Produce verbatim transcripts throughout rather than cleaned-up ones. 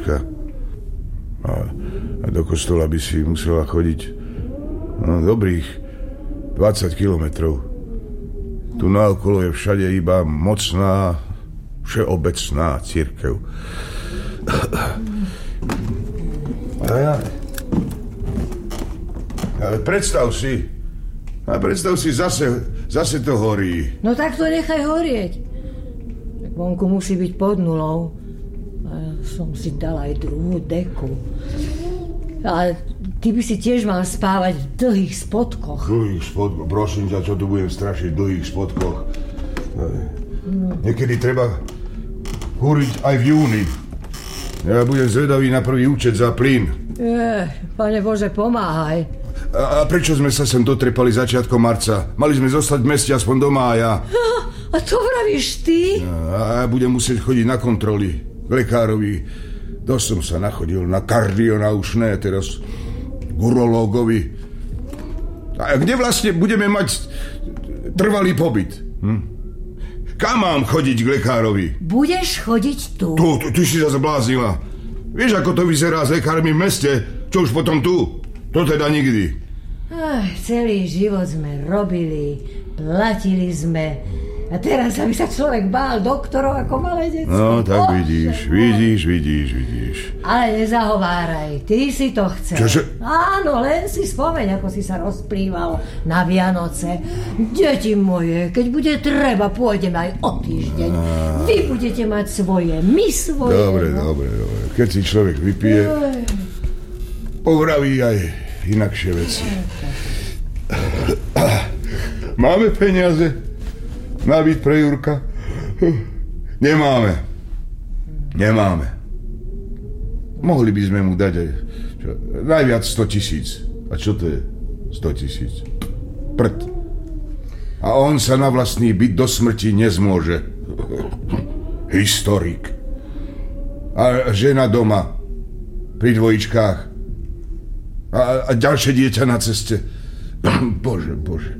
Zuzka. A, a do kostola by si musela chodiť no, dobrých dvadsať kilometrov. Tu naokolo je všade iba mocná, všeobecná cirkev. A ja... Ale predstav si, a predstav si, zase, zase to horí. No tak to nechaj horieť. Tak vonku musí byť pod nulou. A ja som si dala aj druhú deku. Ale ty by si tiež mal spávať v dlhých spodkoch. Dlhých spodkoch? Prosím ťa, čo tu budem strašiť v dlhých spodkoch? No. Niekedy treba húriť aj v júni. Ja budem zvedavý na prvý účet za plyn. Je, Pane Bože, pomáhaj. A, a prečo sme sa sem dotrepali začiatkom marca? Mali sme zostať v meste aspoň do mája. A, a to vravíš ty? A ja budem musieť chodiť na kontroly k lekárovi. Dosť som sa nachodil na kardionaušné, teraz k urológovi. A kde vlastne budeme mať trvalý pobyt? Hm? Kam mám chodiť k lekárovi? Budeš chodiť tu. Tu, tu, ty si sa zbláznila. Vieš, ako to vyzerá s lekármi v meste? Čo už potom tu? To teda nikdy. Ach, celý život sme robili, platili sme. A teraz, aby sa človek bál doktorov ako malé decko. No, tak Bože, vidíš, Bože. vidíš, vidíš, vidíš. Ale nezahováraj, ty si to chcel. Čože? Áno, len si spomeň, ako si sa rozplýval na Vianoce. Deti moje, keď bude treba, pôjdeme aj o týždeň. A... Vy budete mať svoje, my svoje. Dobre, no. dobre, dobre. Keď si človek vypije, povraví aj inakšie veci. Máme peniaze na byt pre Jurka? Nemáme. Nemáme. Mohli by sme mu dať aj čo, najviac sto tisíc. A čo to je sto tisíc? Prd. A on sa na vlastný byt do smrti nezmôže. Historik. A žena doma pri dvojičkách. A, a ďalšie dieťa na ceste. Bože, bože.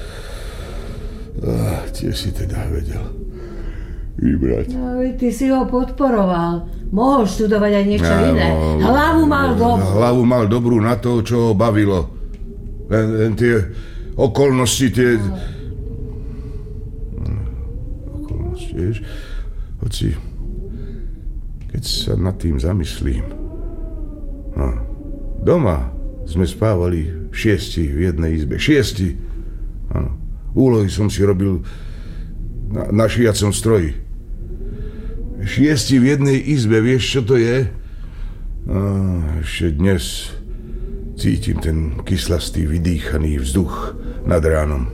Ah, tie si teda vedel vybrať. No, ty si ho podporoval. Mohol študovať aj niečo no, iné. Hlavu mal dobrú. Hlavu mal dobrú na to, čo ho bavilo. Len, len tie okolnosti, tie... No. Okolnosti, vieš? Hoci, keď sa nad tým zamyslím. No, doma sme spávali šiesti v jednej izbe. Šiesti. Áno. Úlohy som si robil na, na šijacom stroji. Šiesti v jednej izbe, vieš, čo to je? A ešte dnes cítim ten kyslastý, vydýchaný vzduch nad ránom.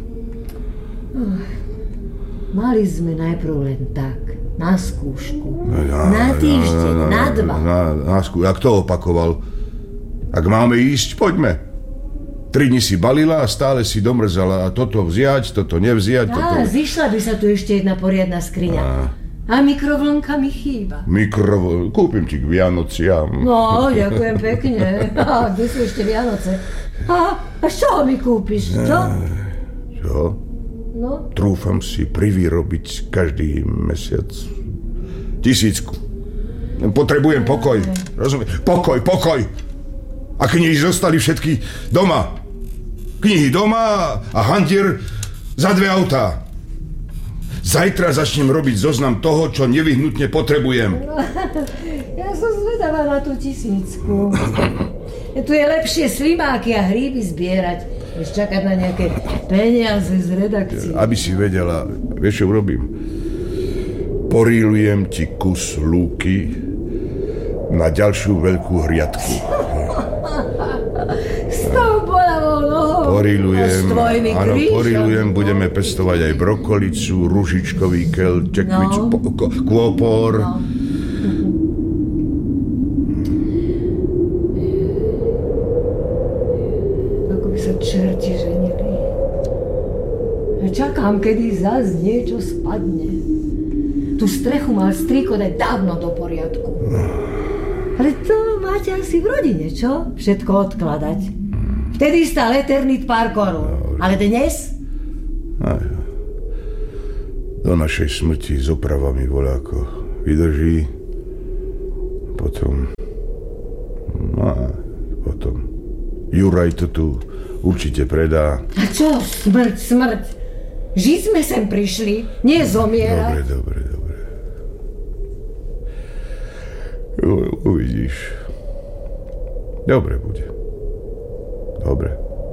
Mali sme najprv len tak, na skúšku. Na, na týždeň, na, na, na dva. Na, na skúšku. A kto opakoval? Ak máme ísť, poďme. Tri dni si balila a stále si domrzala. A toto vziať, toto nevziať. Á, toto... zišla by sa tu ešte jedna poriadna skriňa. A, a mikrovlnka mi chýba. Mikrovlnka? Kúpim ti k Vianociam. No, ďakujem pekne. A kde sú ešte Vianoce? A, a z čoho mi kúpiš, čo? Čo? No? Trúfam si privyrobiť každý mesiac tisícku. Potrebujem pokoj. Rozumieš? Pokoj, pokoj. A knihy zostali všetky doma. Knihy doma a hantier za dve autá. Zajtra začnem robiť zoznam toho, čo nevyhnutne potrebujem. Ja som zvedavá na tú tisícku. Tu je lepšie slimáky a hríby zbierať, než čakať na nejaké peniaze z redakcie. Aby si vedela, vieš, čo urobím? Porílujem ti kus lúky na ďalšiu veľkú hriadku. S tou bolavou nohou. Porílujem, áno, krížami. porílujem, budeme pestovať aj brokolicu, ružičkový kel, tekvicu, no. po, kôpor. No. Ako by sa čerti ženili. Ja čakám, kedy zas niečo spadne. Tú strechu mal striko dať dávno do poriadku. Ale to máte asi v rodine, čo? Všetko odkladať. Vtedy stál eternit pár korún. Ale dnes? Aj, do našej smrti s opravami voľako vydrží. Potom Juraj to tu určite predá. A čo? Smrť, smrť. Žiť sme sem prišli, nie zomierať. Dobre, dobre, dobre. U- uvidíš. Dobre bude. Dobre.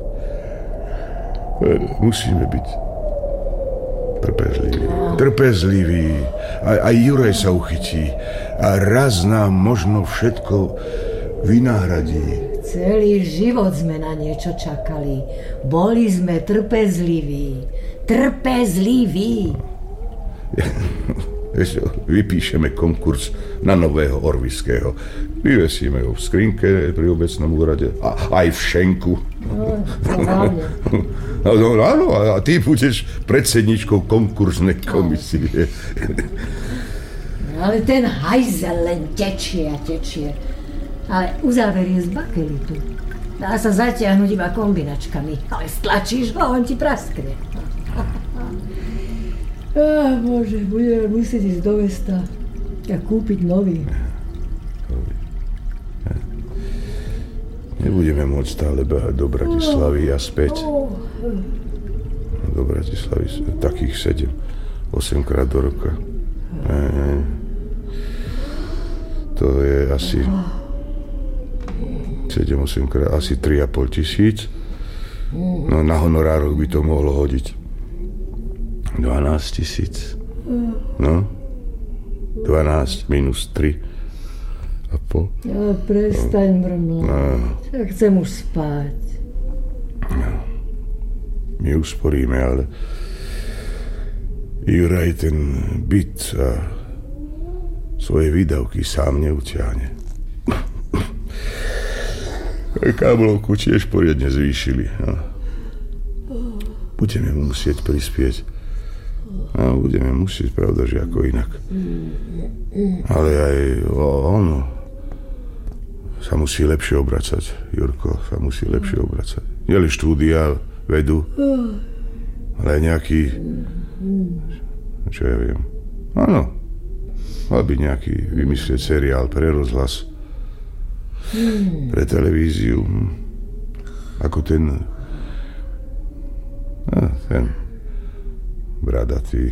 Musíme byť trpezliví. Trpezliví. Aj, aj Juraj sa uchytí. A raz nám možno všetko vynahradí. Celý život sme na niečo čakali. Boli sme trpezliví. Trpezliví. Vypíšeme konkurs na nového Orviského. Vyvesíme ho v skrinke pri obecnom úrade. A aj v šenku. No, hlavne. No, no, áno, a ty budeš predsedničkou konkursnej komisie. Ale ten hajzel len tečie a tečie. Ale uzáver je z bakelitu. Dá sa zatiahnuť iba kombinačkami. Ale stlačíš ho, on ti praskne. Á, Bože, budeme musieť ísť do mesta a kúpiť nový. Nebudeme môcť stále behať do Bratislavy a späť. Do Bratislavy takých sedem, osem krát do roka. Ne, ne. To je asi sedem osem krát, asi tri a pol tisíc. No na honorároch by to mohlo hodiť dvanásť tisíc. No, dvanásť minus tri a pol. Ale prestaň mrmlať. No. Ja chcem už spať. No. My usporíme, ale Juraj ten byt a svoje výdavky sám neutiahne. Káblovku tiež poriadne zvýšili. No. Budeme mu musieť prispieť. No, budeme musieť, pravda, že ako inak. Ale aj on sa musí lepšie obracať. Jurko sa musí lepšie obracať. Nielen štúdia, vedu, ale aj nejaký, čo ja viem. Áno, mal by nejaký vymyslieť seriál pre rozhlas, pre televíziu, ako ten a, ten bradatý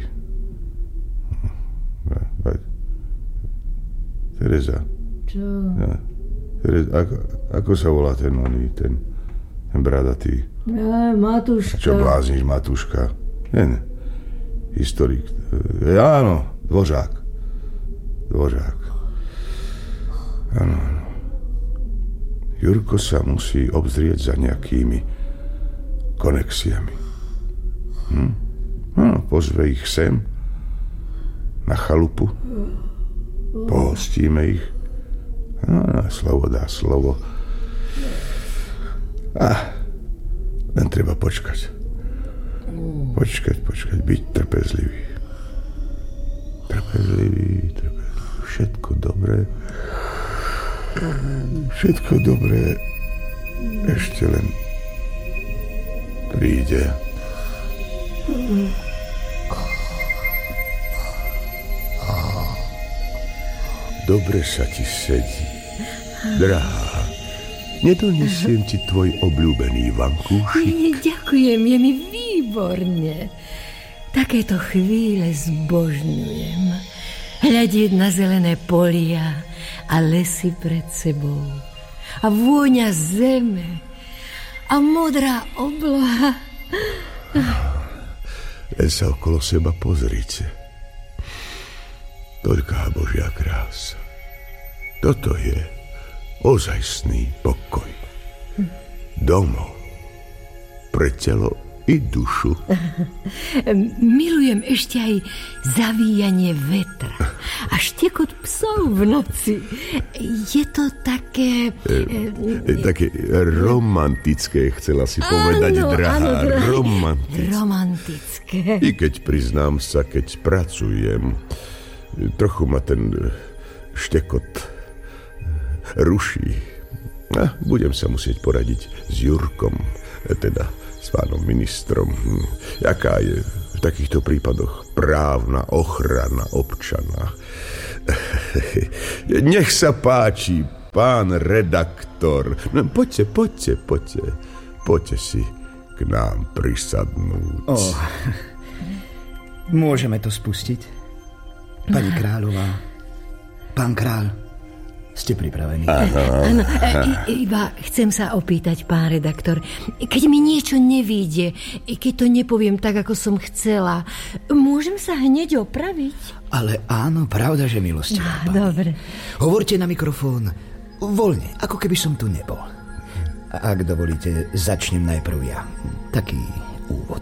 Tereza. Čo? Ja, Tereza, ako, ako sa volá ten oný, ten, ten bradatý? Ja, Matúška. Čo blázniš, Matúška? Ten historik. Ja, áno, Dvořák. Dvořák. Áno, áno. Jurko sa musí obzrieť za nejakými konexiami. Hm? No, pozve ich sem na chalupu. Pohostíme ich. No, no, slovo dá slovo. A len treba počkať. Počkať, počkať, byť trpezlivý. Trpezlivý, trpezlivý. Všetko dobré. Všetko dobré ešte len príde. Dobre sa ti sedí. Drahá, nedonesiem ti tvoj obľúbený vankúšik? Ďakujem, je mi výborne. Takéto chvíle zbožňujem. Hľadieť na zelené polia a lesy pred sebou. A vôňa zeme. A modrá obloha. Len sa okolo seba pozrite. Toľká Božia krása. Toto je ozajstný pokoj. Domov. Pre telo i dušu. Milujem ešte aj zavíjanie vetra a štekot psov v noci. Je to také... E, e, také romantické, chcela si povedať, áno, drahá. Áno, drahá. Romantické. Romantické. I keď priznám sa, keď pracujem, trochu ma ten štekot ruší. A budem sa musieť poradiť s Jurkom, teda s pánom ministrom. Jaká je v takýchto prípadoch právna ochrana občana? Nech sa páči, pán redaktor. No, poďte, poďte, poďte. Poďte si k nám prisadnúť. Oh, môžeme to spustiť? Pani kráľová, pán kráľ, ste pripravení? Áno, iba chcem sa opýtať, pán redaktor, keď mi niečo nevíde, keď to nepoviem tak, ako som chcela, môžem sa hneď opraviť? Ale áno, pravda, že milostivá pani. Dobre. Hovorte na mikrofón voľne, ako keby som tu nebol. Ak dovolíte, začnem najprv ja. Taký úvod.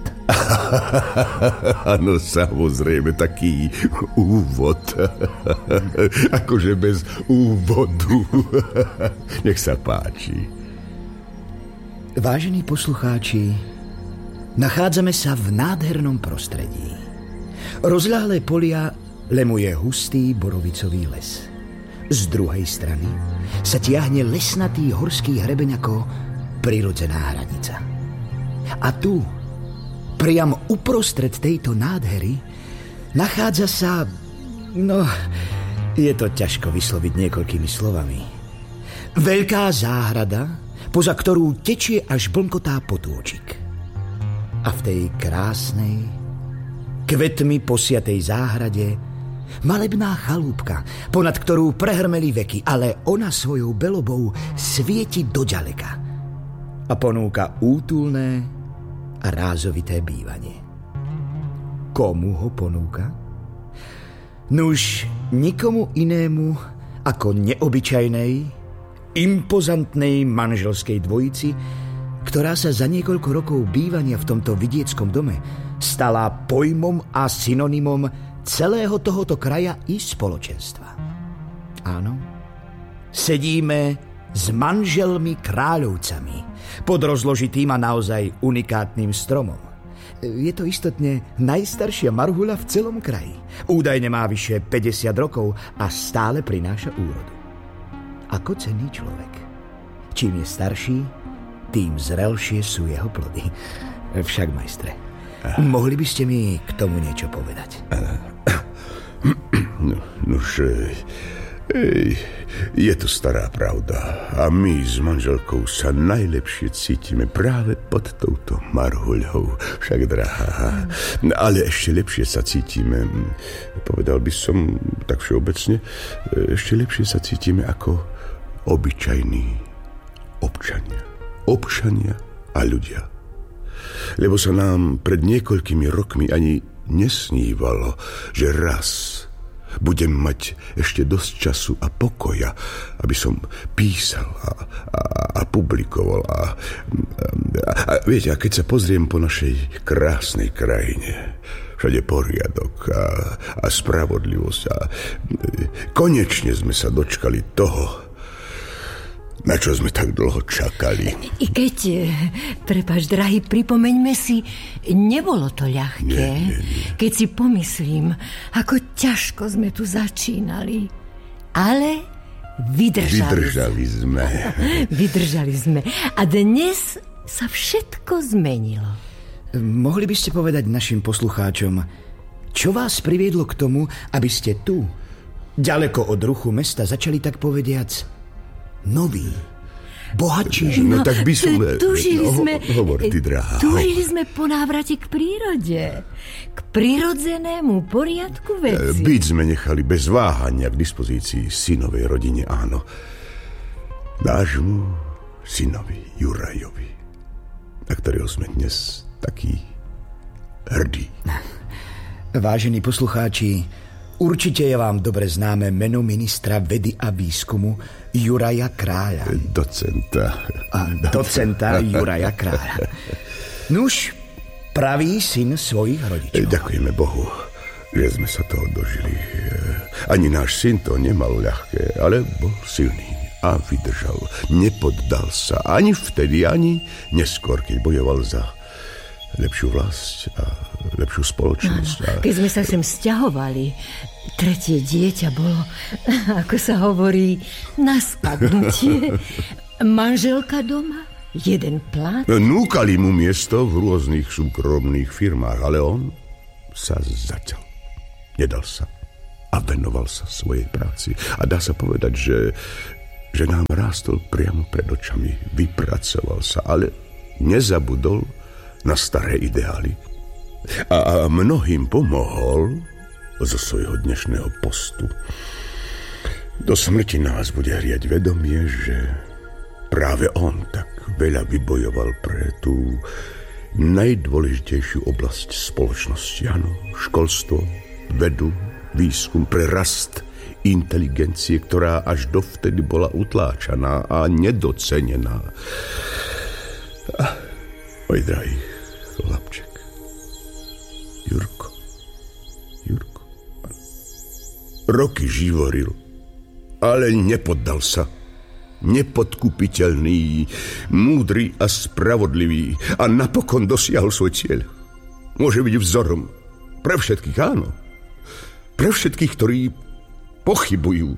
Áno, samozrejme, taký úvod. Akože bez úvodu. Nech sa páči. Vážení poslucháči, nachádzame sa v nádhernom prostredí. Rozľahlé polia lemuje hustý borovicový les. Z druhej strany sa tiahne lesnatý horský hrebeň ako prirodzená hranica. A tu, priam uprostred tejto nádhery, nachádza sa... No, je to ťažko vysloviť niekoľkými slovami. Veľká záhrada, poza ktorú tečie až blnkotá potôčik. A v tej krásnej, kvetmi posiatej záhrade malebná chalúbka, ponad ktorú prehrmeli veky, ale ona svojou belobou svieti doďaleka a ponúka útulné a rázovité bývanie. Komu ho ponúka? Nuž nikomu inému ako neobyčajnej, impozantnej manželskej dvojici, ktorá sa za niekoľko rokov bývania v tomto vidieckom dome stala pojmom a synonymom celého tohoto kraja i spoločenstva. Áno, sedíme s manželmi kráľovcami pod rozložitým a naozaj unikátnym stromom. Je to istotne najstaršia marhuľa v celom kraji. Údajne má vyše päťdesiat rokov a stále prináša úrodu. Ako cenný človek. Čím je starší, tým zrelšie sú jeho plody. Však, majstre, mohli by ste mi k tomu niečo povedať? No, nož, ej, je to stará pravda a my s manželkou sa najlepšie cítime práve pod touto marhuľou, však drahá. Ale ešte lepšie sa cítime, povedal by som tak všeobecne, ešte lepšie sa cítime ako obyčajní občania. Občania a ľudia. Lebo sa nám pred niekoľkými rokmi ani nesnívalo, že raz budem mať ešte dosť času a pokoja, aby som písal a, a, a publikoval. A, a, a viete, a keď sa pozriem po našej krásnej krajine, všade poriadok a, a spravodlivosť a konečne sme sa dočkali toho, na čo sme tak dlho čakali. I keď, prepáč, drahý, pripomeňme si, nebolo to ľahké. Nie, nie, nie. Keď si pomyslím, ako ťažko sme tu začínali. Ale vydržali. Vydržali sme. Vydržali sme. A dnes sa všetko zmenilo. Mohli by ste povedať našim poslucháčom, čo vás priviedlo k tomu, aby ste tu, ďaleko od ruchu mesta, začali tak povediac nový, bohatší. No, no tak by som... Tužili no, sme... Hovor, ty, drahá. Tužili sme po návrate k prírode. K prirodzenému poriadku veci. Byť sme nechali bez váhania k dispozícii synovej rodine, áno. Nášmu synovi Jurajovi, na ktorého sme dnes takí hrdí. Vážení poslucháči, určite je vám dobre známe meno ministra vedy a výskumu Juraja Kráľa. Docenta. A docenta Juraja Kráľa. Nuž, pravý syn svojich rodičov. Ďakujeme Bohu, že sme sa toho dožili. Ani náš syn to nemal ľahké, ale bol silný a vydržal. Nepoddal sa ani vtedy, ani neskôr, keď bojoval za lepšiu vlast a lepšiu spoločnosť. A... Keď sme sa sem sťahovali, tretie dieťa bolo, ako sa hovorí, na spadnutie. Manželka doma, jeden plat. Núkali mu miesto v rôznych súkromných firmách, ale on sa začal. Nedal sa a venoval sa svojej práci. A dá sa povedať, že že nám rástol priamo pred očami. Vypracoval sa, ale nezabudol na staré ideály. A mnohým pomohol zo svojho dnešného postu. Do smrti nás bude hriať vedomie, že práve on tak veľa vybojoval pre tú najdôležitejšiu oblasť spoločnosti. Áno, školstvo, vedu, výskum, pre rast inteligencie, ktorá až dovtedy bola utláčaná a nedocenená. Oj, drahý chlapček. Jurko. Jurko. Roky živoril, ale nepoddal sa. Nepodkupiteľný, múdry a spravodlivý a napokon dosiahol svoj cieľ. Môže byť vzorom pre všetkých, áno. Pre všetkých, ktorí pochybujú.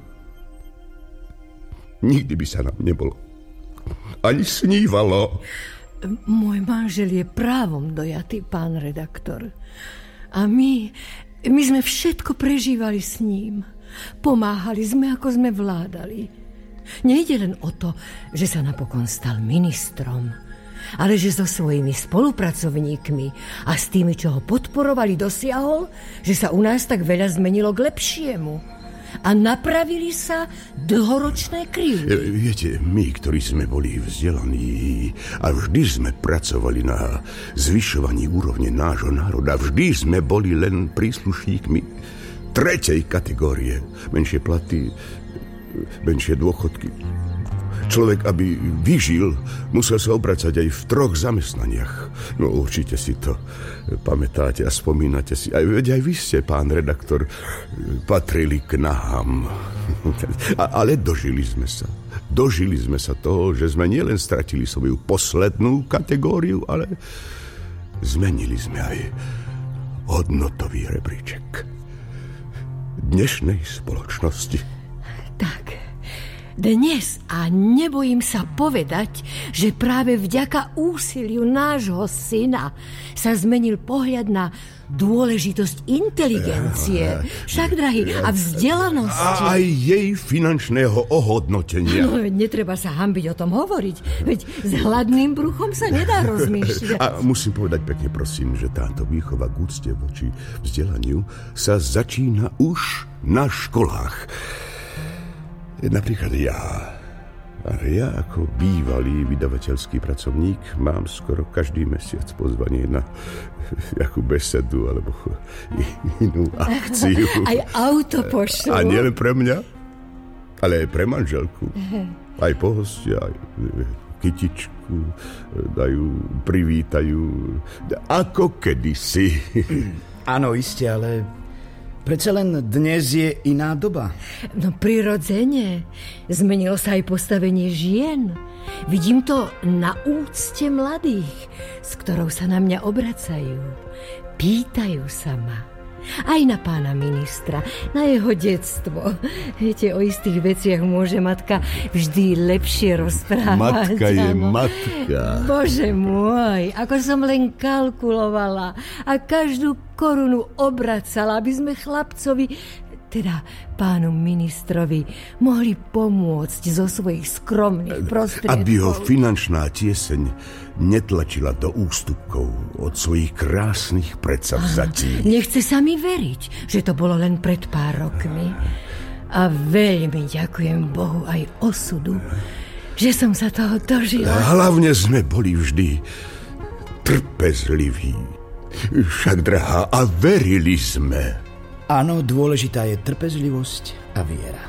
Nikdy by sa nám nebolo ani snívalo. Môj manžel je právom dojatý, pán redaktor. A my, my sme všetko prežívali s ním. Pomáhali sme, ako sme vládali. Nejde len o to, že sa napokon stal ministrom, ale že so svojimi spolupracovníkmi a s tými, čo ho podporovali, dosiahol, že sa u nás tak veľa zmenilo k lepšiemu. A napravili sa dlhoročné krivdy. Viete, my, ktorí sme boli vzdelaní a vždy sme pracovali na zvyšovaní úrovne nášho národa, vždy sme boli len príslušníkmi tretej kategórie. Menšie platy, menšie dôchodky. Človek, aby vyžil, musel sa obracať aj v troch zamestnaniach. No určite si to pamätáte a spomínate si. Aj, veď aj vy ste, pán redaktor, patrili k nahám. A, ale dožili sme sa. Dožili sme sa toho, že sme nielen stratili svoju poslednú kategóriu, ale zmenili sme aj hodnotový rebríček dnešnej spoločnosti. Tak, dnes, a nebojím sa povedať, že práve vďaka úsiliu nášho syna sa zmenil pohľad na dôležitosť inteligencie, však, drahý, a vzdelanosti. A aj jej finančného ohodnotenia. No, netreba sa hanbiť o tom hovoriť, veď s hladným bruchom sa nedá rozmýšľať. A musím povedať pekne, prosím, že táto výchova k úcte voči vzdelaniu sa začína už na školách. Napríklad ja, ja ako bývalý vydavateľský pracovník mám skoro každý mesiac pozvanie na jakú besedu alebo inú akciu. Aj auto pošlu. A nielen pre mňa, ale aj pre manželku. Aj pohostia, aj kytičku dajú, privítajú, ako kedysi. Áno, iste, ale predsa len dnes je iná doba. No prirodzene. Zmenilo sa aj postavenie žien. Vidím to na úcte mladých, s ktorou sa na mňa obracajú. Pýtajú sa ma. Aj na pána ministra, na jeho detstvo. Viete, o istých veciach môže matka vždy lepšie rozprávať. Matka je ano. matka. Bože môj, ako som len kalkulovala a každú korunu obracala, aby sme chlapcovi, teda pánu ministrovi, mohli pomôcť zo svojich skromných prostriedkov. Aby ho finančná tieseň netlačila do ústupkov od svojich krásnych predsavzatí. Nechce sa mi veriť, že to bolo len pred pár rokmi. A veľmi ďakujem Bohu aj osudu, že som sa toho dožila. Hlavne sme boli vždy trpezliví. Však, drahá, a verili sme. Áno, dôležitá je trpezlivosť a viera.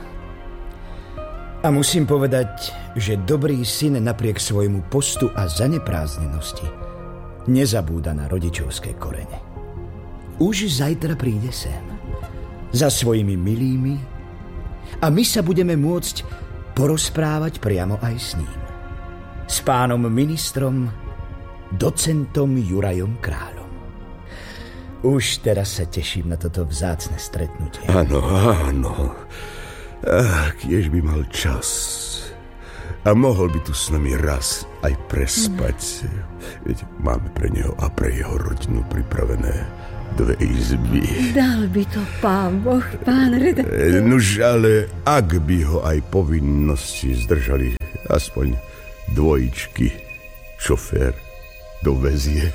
A musím povedať, že dobrý syn napriek svojmu postu a zanepráznenosti nezabúda na rodičovské korene. Už zajtra príde sem za svojimi milými a my sa budeme môcť porozprávať priamo aj s ním. S pánom ministrom, docentom Jurajom Kráľom. Už teraz sa teším na toto vzácne stretnutie. Áno, áno. Ach, kiež by mal čas. A mohol by tu s nami raz aj prespať. Veď máme pre neho a pre jeho rodinu pripravené dve izby. Dal by to pán Boh, pán redaktor. Nuž, ale ak by ho aj povinnosti zdržali, aspoň dvojičky, šofér dovezie.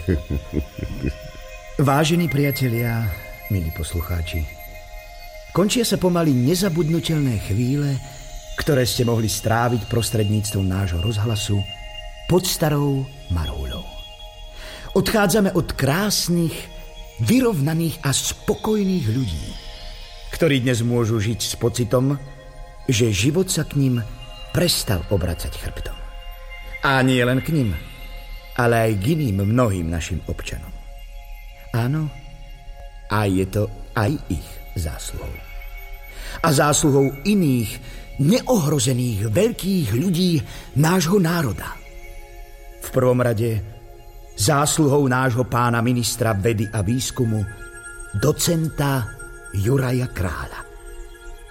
Vážení priatelia, milí poslucháči, končia sa pomaly nezabudnutelné chvíle, ktoré ste mohli stráviť prostredníctvom nášho rozhlasu pod starou Marhuľou. Odchádzame od krásnych, vyrovnaných a spokojných ľudí, ktorí dnes môžu žiť s pocitom, že život sa k nim prestal obracať chrbtom. A nie len k nim, ale aj k iným mnohým našim občanom. Áno, a je to aj ich zásluhou. A zásluhou iných neohrozených veľkých ľudí nášho národa. V prvom rade zásluhou nášho pána ministra vedy a výskumu, docenta Juraja Kráľa.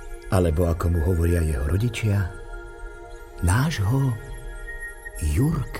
Alebo ako mu hovoria jeho rodičia, nášho Jurka.